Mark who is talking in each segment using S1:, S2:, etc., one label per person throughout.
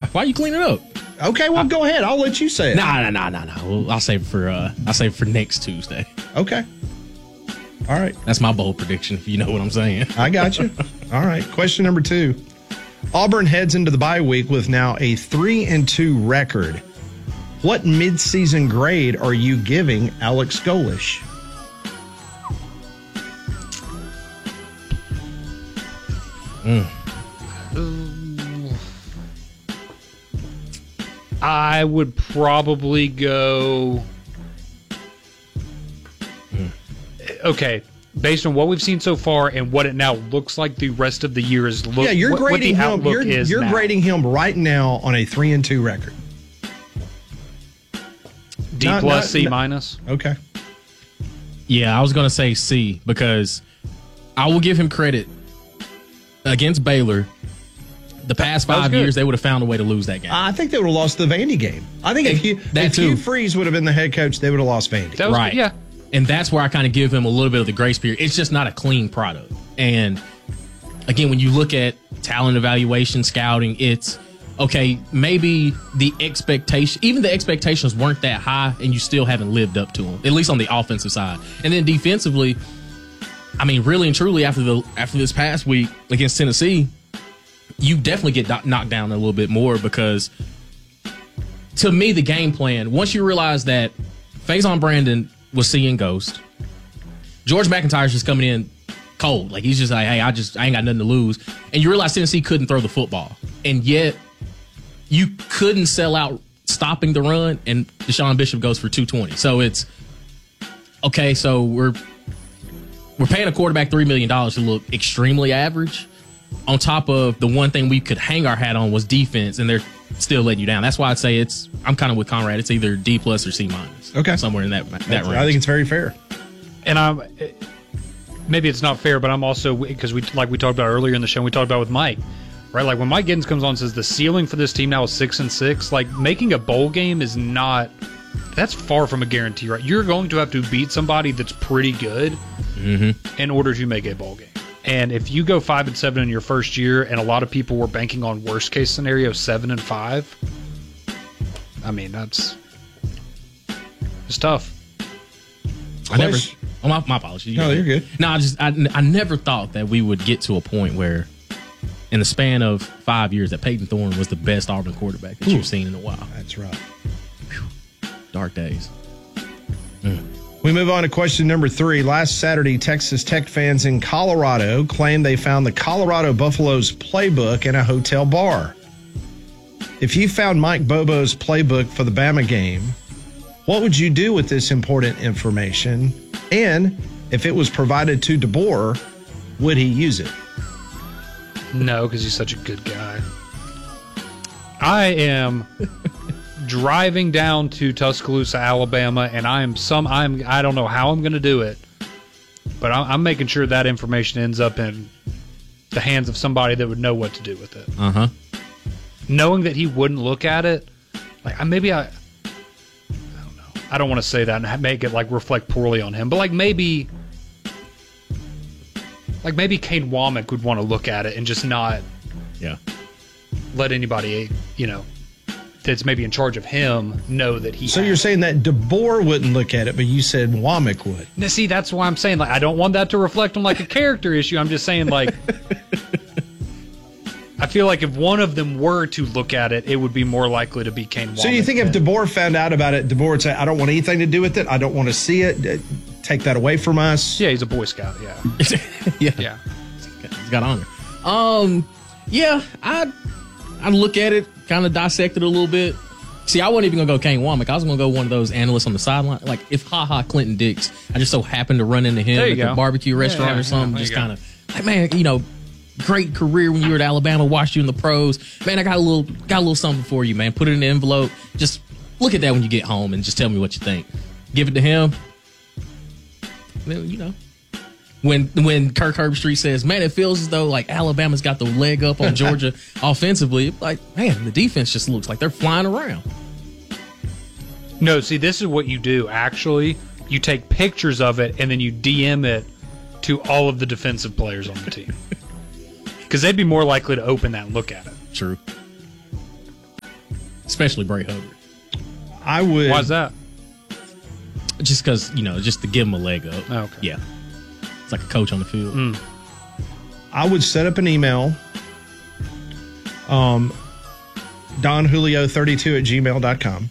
S1: Why you clean it up?
S2: Okay, well, go ahead. I'll let you say it.
S1: Nah. Well, I'll save it for next Tuesday.
S2: Okay. All right.
S1: That's my bold prediction, if you know what I'm saying.
S2: I got you. All right. Question number 2. Auburn heads into the bye week with now a 3-2 record. What midseason grade are you giving Alex Golesh?
S3: I would probably go. Okay, based on what we've seen so far and what it now looks like the rest of the year is.
S2: Yeah, you're grading him. You're
S3: now.
S2: grading him right now on a 3-2 record.
S3: D plus, C minus.
S2: Okay.
S1: Yeah, I was going to say C because I will give him credit. Against Baylor, the past 5 years, they would have found a way to lose that game.
S2: I think they would have lost the Vandy game. I think if Hugh Freeze would have been the head coach, they would have lost Vandy.
S1: Right.
S3: Yeah.
S1: And that's where I kind of give him a little bit of the grace period. It's just not a clean product. And again, when you look at talent evaluation, scouting, it's okay, maybe the expectations weren't that high and you still haven't lived up to them, at least on the offensive side. And then defensively, I mean, really and truly, after this past week against Tennessee, you definitely get knocked down a little bit more because, to me, the game plan, once you realize that Faison Brandon was seeing ghost, George McIntyre's just coming in cold. Like, he's just like, hey, I ain't got nothing to lose. And you realize Tennessee couldn't throw the football. And yet, you couldn't sell out stopping the run, and Deshaun Bishop goes for 220. So it's, okay, so we're paying a quarterback $3 million to look extremely average. On top of the one thing we could hang our hat on was defense, and they're still letting you down. That's why I'd say I'm kind of with Conrad. It's either D plus or C minus.
S2: Okay.
S1: Somewhere in that range.
S2: I think it's very fair.
S3: And maybe it's not fair, but I'm also, because we talked about earlier in the show, we talked about with Mike, right? Like when Mike Giddens comes on and says the ceiling for this team now is 6-6, like making a bowl game is not, that's far from a guarantee, right? You're going to have to beat somebody that's pretty good in order to make a bowl game. And if you go 5-7 in your first year, and a lot of people were banking on worst case scenario 7-5, I mean it's tough.
S1: My apologies.
S2: No, you're good.
S1: No, I never thought that we would get to a point where, in the span of 5 years, that Peyton Thorne was the best Auburn quarterback that you've seen in a while.
S2: That's right.
S1: Dark days.
S2: We move on to question number 3. Last Saturday, Texas Tech fans in Colorado claimed they found the Colorado Buffaloes playbook in a hotel bar. If you found Mike Bobo's playbook for the Bama game, what would you do with this important information? And if it was provided to DeBoer, would he use it?
S3: No, because he's such a good guy. I am driving down to Tuscaloosa, Alabama, and I don't know how I'm going to do it, but I'm making sure that information ends up in the hands of somebody that would know what to do with it. Knowing that he wouldn't look at it, like I don't know. I don't want to say that and make it like reflect poorly on him, but like maybe Kane Womack would want to look at it and just not let anybody, that's maybe in charge of him know that he.
S2: So you're saying that DeBoer wouldn't look at it, but you said Womack would.
S3: Now, see, that's why I'm saying, like, I don't want that to reflect on like a character issue. I'm just saying, like, I feel like if one of them were to look at it, it would be more likely to be Kane Womack.
S2: So you think if DeBoer found out about it, DeBoer would say, I don't want anything to do with it. I don't want to see it. Take that away from us.
S3: Yeah, he's a Boy Scout. Yeah.
S1: Yeah. He's got honor. Yeah, I'd look at it, kind of dissect it a little bit. See, I wasn't even going to go Kane Womack. I was going to go one of those analysts on the sideline. Like, if Clinton Dix, I just so happened to run into him at the barbecue restaurant or something, just kind of, like, man, great career when you were at Alabama, watched you in the pros. Man, I got a little something for you, man. Put it in the envelope. Just look at that when you get home and just tell me what you think. Give it to him. Then, when Kirk Herbstreit says, man, it feels as though like Alabama's got the leg up on Georgia offensively, like, man, the defense just looks like they're flying around.
S3: No, see, this is what you do, actually. You take pictures of it, and then you DM it to all of the defensive players on the team. Because they'd be more likely to open that and look at it.
S1: True. especially Bray Hubbard.
S2: I would.
S3: Why's that?
S1: Just because, just to give him a leg up.
S3: Oh, okay.
S1: Yeah. It's like a coach on the field.
S2: I would set up an email. DonJulio32@gmail.com.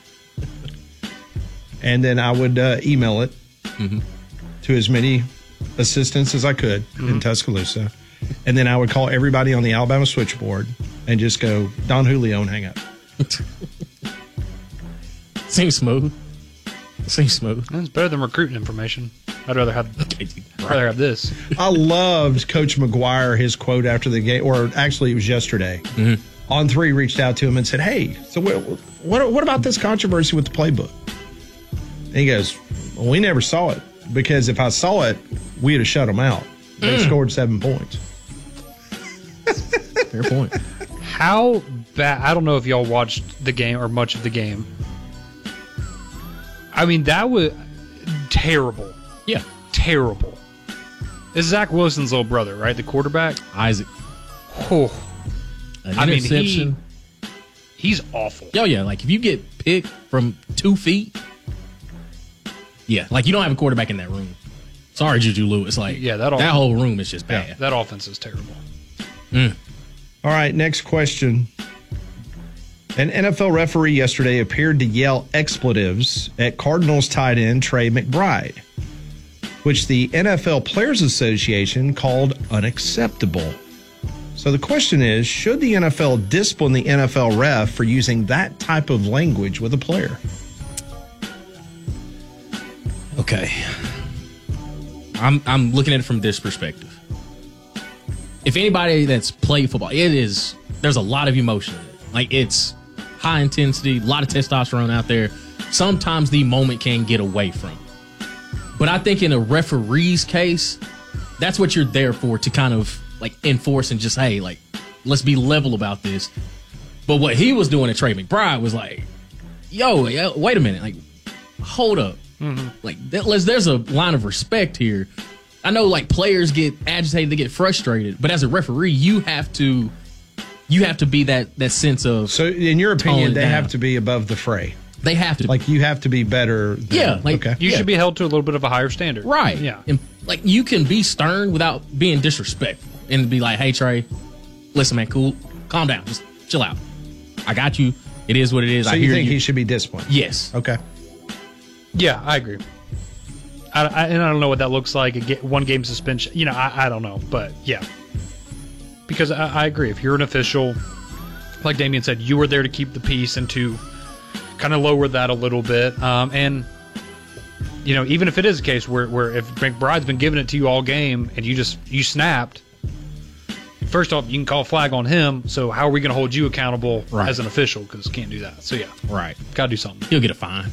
S2: And then I would email it to as many assistants as I could in Tuscaloosa. And then I would call everybody on the Alabama switchboard and just go, Don Julio, and hang up.
S1: Seems smooth. It's
S3: better than recruiting information. I'd rather have this.
S2: I loved Coach McGuire, his quote after the game, or actually it was yesterday. On 3 reached out to him and said, hey, so what about this controversy with the playbook? And he goes, well, we never saw it, because if I saw it, we'd have shut them out. They scored 7 points.
S1: Fair point.
S3: How bad? I don't know if y'all watched the game or much of the game. I mean, that was terrible.
S1: Yeah.
S3: Terrible. It's Zach Wilson's little brother, right? The quarterback?
S1: Isaac.
S3: Oh.
S1: An interception.
S3: He's awful.
S1: Oh, yeah. Like, if you get picked from 2 feet, yeah. Like, you don't have a quarterback in that room. Sorry, Juju Lewis. Like,
S3: yeah,
S1: that whole room is just bad.
S3: Yeah, that offense is terrible.
S2: All right, next question. An NFL referee yesterday appeared to yell expletives at Cardinals tight end Trey McBride, which the NFL Players Association called unacceptable. So the question is, should the NFL discipline the NFL ref for using that type of language with a player?
S1: Okay. I'm looking at it from this perspective. If anybody that's played football, there's a lot of emotion in it. Like, it's high intensity, a lot of testosterone out there. Sometimes the moment can get away from it. But I think in a referee's case, that's what you're there for, to kind of like enforce and just, hey, like, let's be level about this. But what he was doing at Trey McBride was like, yo, wait a minute. Like, hold up. Like, there's a line of respect here. I know, like, players get agitated, they get frustrated, but as a referee, you have to be that sense of.
S2: So, in your opinion, they
S1: down.
S2: have to be above the fray.
S1: They have to.
S2: Like, you have to be better. Okay.
S3: You should be held to a little bit of a higher standard.
S1: Right.
S3: Yeah.
S1: And, like, you can be stern without being disrespectful and be like, hey, Trey, listen, man, cool. Calm down. Just chill out. I got you. It is what it is.
S2: So
S1: I
S2: you
S1: hear
S2: think
S1: you.
S2: he should be disciplined?
S1: Yes.
S2: Okay.
S3: Yeah, I agree. And I don't know what that looks like. One game suspension. I don't know. But, yeah. Because I agree. If you're an official, like Damian said, you were there to keep the peace and to kind of lower that a little bit. And, even if it is a case where if McBride's been giving it to you all game and you snapped, first off, you can call a flag on him. So how are we going to hold you accountable as an official? Because can't do that. So, yeah.
S1: Right.
S3: Got to do something.
S1: He'll get a fine.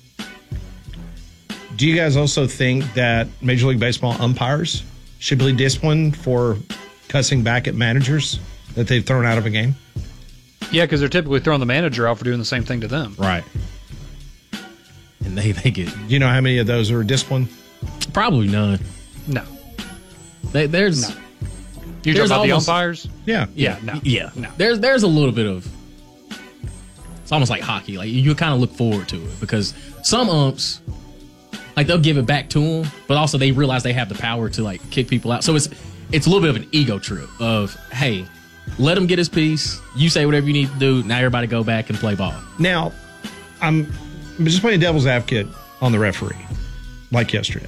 S2: Do you guys also think that Major League Baseball umpires should be disciplined for cussing back at managers that they've thrown out of a game?
S3: Yeah, because they're typically throwing the manager out for doing the same thing to them.
S1: Right. And they get.
S2: Do you know how many of those are disciplined?
S1: Probably none.
S3: No.
S1: There's.
S3: No. You're talking about the umpires?
S2: Yeah.
S3: Yeah, no.
S1: Yeah.
S3: No.
S1: There's a little bit of. It's almost like hockey. Like, you kind of look forward to it because some umps, like, they'll give it back to them, but also they realize they have the power to, like, kick people out. So it's a little bit of an ego trip of, hey, let him get his piece. You say whatever you need to do. Now everybody go back and play ball.
S2: Now, I'm just playing devil's advocate on the referee, like yesterday.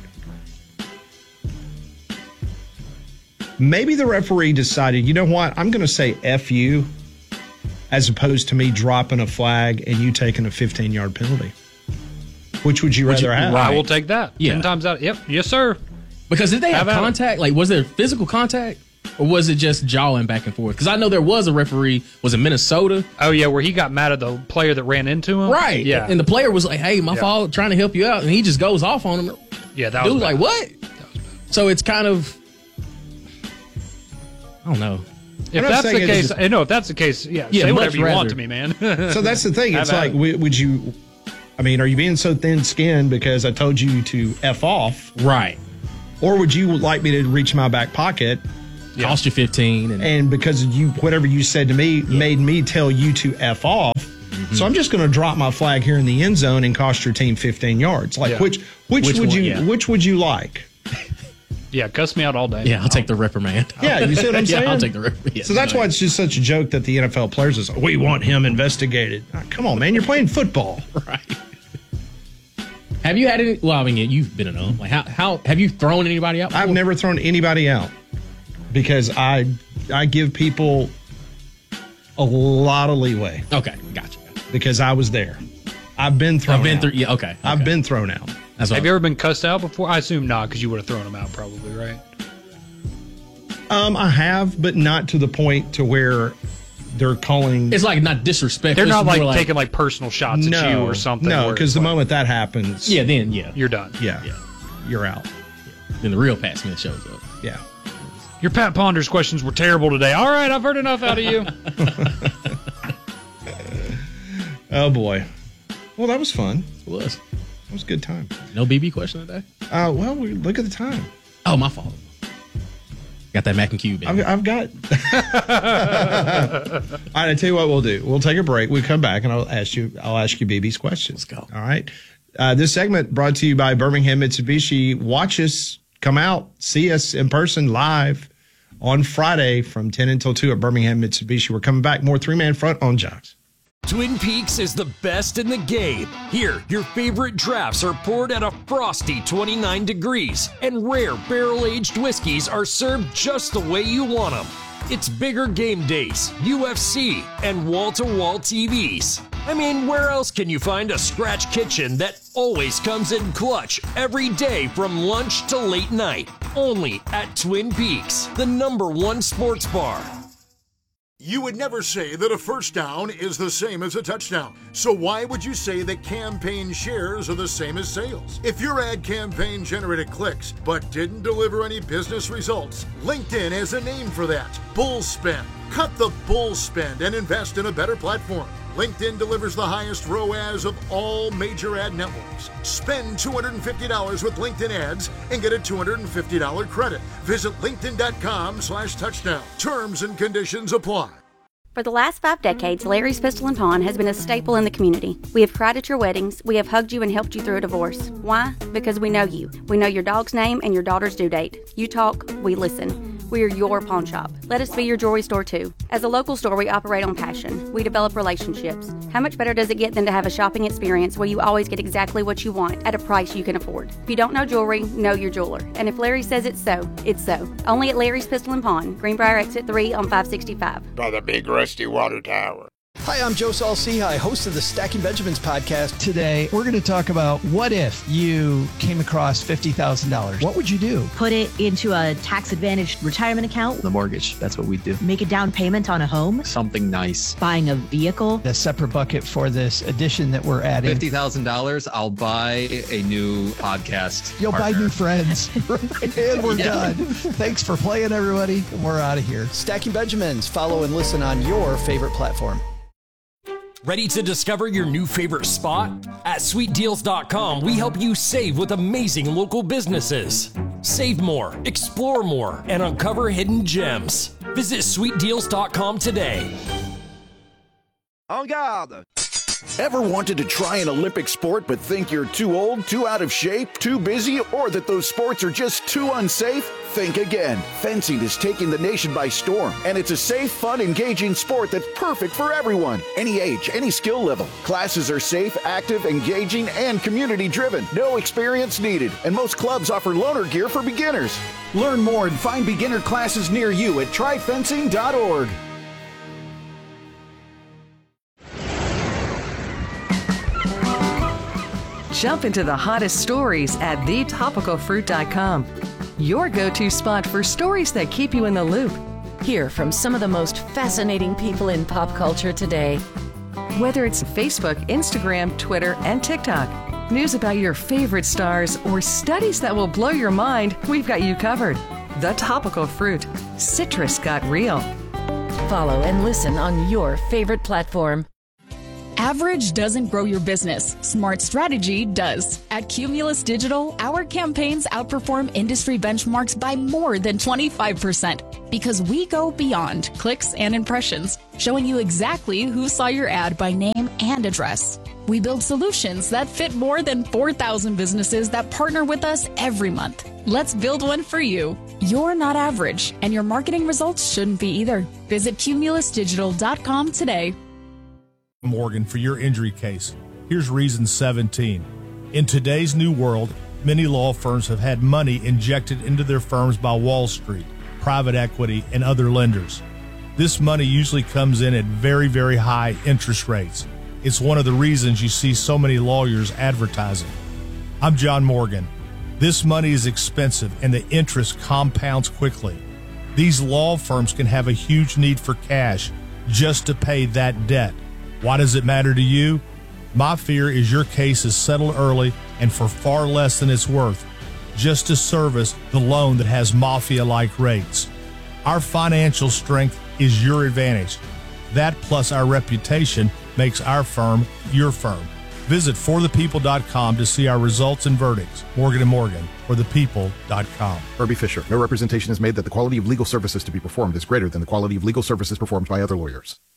S2: Maybe the referee decided, you know what, I'm going to say F you as opposed to me dropping a flag and you taking a 15-yard penalty. Which would you rather have?
S3: I will take that.
S1: Yeah.
S3: 10 times out. Yep. Yes, sir.
S1: Because did they have
S3: How about
S1: contact? Like, was there physical contact? Or was it just jawing back and forth? Because I know there was a referee, was in Minnesota.
S3: Oh, yeah, where he got mad at the player that ran into him?
S1: Right.
S3: Yeah.
S1: And the player was like, hey, my fault, trying to help you out. And he just goes off on him.
S3: Yeah, that was
S1: Dude's
S3: bad.
S1: like, what? So it's kind of, I don't know.
S3: If that's the case, if that's the case, yeah, say whatever you want to me, man.
S2: So that's the thing. It's like, would you, are you being so thin-skinned because I told you to F off?
S1: Right.
S2: Or would you like me to reach my back pocket?
S1: Cost you 15.
S2: And because whatever you said to me made me tell you to F off, So I'm just going to drop my flag here in the end zone and cost your team 15 yards. Like which would you like?
S3: Yeah, cuss me out all day.
S1: Yeah, I'll take the reprimand.
S2: Yeah, you see what I'm saying?
S1: Yeah, I'll take the reprimand. Yeah,
S2: so that's why it's just such a joke that the NFL players is, we want him investigated. Come on, man, you're playing football.
S1: Right. Have you had any? Well, I mean, you've been in them. Like, how have you thrown anybody out before?
S2: I've never thrown anybody out because I give people a lot of leeway.
S1: Okay, gotcha.
S2: Because I was there. I've been thrown out.
S1: Yeah, okay.
S2: I've been thrown out.
S3: Have you ever been cussed out before? I assume not, because you would have thrown them out probably, right?
S2: I have, but not to the point to where they're calling.
S1: It's like not disrespect.
S3: They're not like taking like personal shots at you or something.
S2: No, because the moment that happens,
S1: you're
S3: done.
S2: Yeah, you're out.
S1: Then the real Pat Smith shows up.
S2: Yeah.
S3: Your Pat Ponders questions were terrible today. All right, I've heard enough out of you.
S2: Oh boy. Well, that was fun.
S1: It was.
S2: It was a good time.
S1: No BB question today?
S2: Well, look at the time.
S1: Oh, my fault. Got that mac and cube.
S2: I've got. All right, I tell you what we'll do. We'll take a break. We come back and I'll ask you BB's questions.
S1: Let's go.
S2: All right. This segment brought to you by Birmingham Mitsubishi. Watch us, come out, see us in person live on Friday from 10 until 2 at Birmingham Mitsubishi. We're coming back. More three-man front on Jocks.
S4: Twin Peaks is the best in the game. Here, your favorite drafts are poured at a frosty 29 degrees, and rare barrel-aged whiskeys are served just the way you want them. It's bigger game days, UFC, and wall-to-wall TVs. I mean, where else can you find a scratch kitchen that always comes in clutch every day from lunch to late night? Only at Twin Peaks, the #1 sports bar.
S5: You would never say that a first down is the same as a touchdown. So why would you say that campaign shares are the same as sales? If your ad campaign generated clicks but didn't deliver any business results, LinkedIn has a name for that: bull spend. Cut the bull spend and invest in a better platform. LinkedIn delivers the highest ROAS of all major ad networks. Spend $250 with LinkedIn ads and get a $250 credit. Visit linkedin.com/touchdown. Terms and conditions apply.
S6: For the last 5 decades, Larry's Pistol and Pawn has been a staple in the community. We have cried at your weddings. We have hugged you and helped you through a divorce. Why? Because we know you. We know your dog's name and your daughter's due date. You talk, we listen. We are your pawn shop. Let us be your jewelry store too. As a local store, we operate on passion. We develop relationships. How much better does it get than to have a shopping experience where you always get exactly what you want at a price you can afford? If you don't know jewelry, know your jeweler. And if Larry says it's so, it's so. Only at Larry's Pistol and Pawn, Greenbrier Exit 3 on 565.
S7: By the big rusty water tower.
S8: Hi, I'm Joe Saul-Sehy, host of the Stacking Benjamins podcast.
S9: Today, we're going to talk about what if you came across $50,000. What would you do?
S10: Put it into a tax-advantaged retirement account.
S11: The mortgage, that's what we do.
S10: Make a down payment on a home.
S11: Something nice.
S10: Buying a vehicle.
S9: A separate bucket for this addition that we're adding.
S11: $50,000, I'll buy a new podcast
S9: You'll
S11: partner.
S9: buy new friends. And we're done. Thanks for playing, everybody. We're out of here.
S8: Stacking Benjamins. Follow and listen on your favorite platform.
S4: Ready to discover your new favorite spot? At sweetdeals.com, we help you save with amazing local businesses. Save more, explore more, and uncover hidden gems. Visit sweetdeals.com today.
S7: En garde! Ever wanted to try an Olympic sport but think you're too old, too out of shape, too busy, or that those sports are just too unsafe? Think again. Fencing is taking the nation by storm, and it's a safe, fun, engaging sport that's perfect for everyone. Any age, any skill level. Classes are safe, active, engaging, and community-driven. No experience needed, and most clubs offer loaner gear for beginners. Learn more and find beginner classes near you at tryfencing.org.
S12: Jump into the hottest stories at thetopicalfruit.com. Your go-to spot for stories that keep you in the loop.
S13: Hear from some of the most fascinating people in pop culture today.
S12: Whether it's Facebook, Instagram, Twitter, and TikTok, news about your favorite stars, or studies that will blow your mind, we've got you covered. The Topical Fruit. Citrus got real.
S13: Follow and listen on your favorite platform.
S14: Average doesn't grow your business. Smart strategy does. At Cumulus Digital, our campaigns outperform industry benchmarks by more than 25% because we go beyond clicks and impressions, showing you exactly who saw your ad by name and and address. We build solutions that fit more than 4,000 businesses that partner with us every month. Let's build one for you. You're not average, and your marketing results shouldn't be either. Visit cumulusdigital.com today.
S15: Morgan, for your injury case, here's reason 17. In today's new world, many law firms have had money injected into their firms by Wall Street, private equity, and other lenders. This money usually comes in at very, very high interest rates. It's one of the reasons you see so many lawyers advertising. I'm John Morgan. This money is expensive and the interest compounds quickly. These law firms can have a huge need for cash just to pay that debt. Why does it matter to you? My fear is your case is settled early and for far less than it's worth, just to service the loan that has mafia-like rates. Our financial strength is your advantage. That plus our reputation makes our firm your firm. Visit forthepeople.com to see our results and verdicts. Morgan & Morgan, forthepeople.com.
S16: Irby Fisher. No representation is made that the quality of legal services to be performed is greater than the quality of legal services performed by other lawyers.